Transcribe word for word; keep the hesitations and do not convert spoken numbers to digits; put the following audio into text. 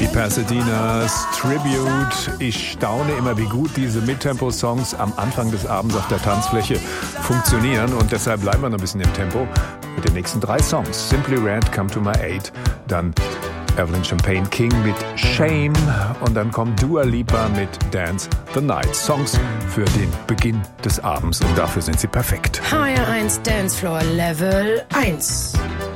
Pasadena's Tribute. Ich staune immer, wie gut diese Midtempo-Songs am Anfang des Abends auf der Tanzfläche funktionieren. Und deshalb bleiben wir noch ein bisschen im Tempo mit den nächsten drei Songs. Simply Red, Come to My Aid, dann Evelyn Champagne King mit Shame und dann kommt Dua Lipa mit Dance the Night. Songs für den Beginn des Abends und dafür sind sie perfekt. H R eins Dancefloor Level eins.